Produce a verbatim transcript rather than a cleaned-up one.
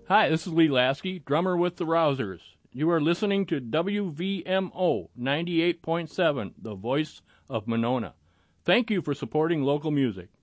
Hi, this is Lee Lasky, drummer with the Rousers. You are listening to W V M O ninety-eight point seven, the voice of Monona. Thank you for supporting local music.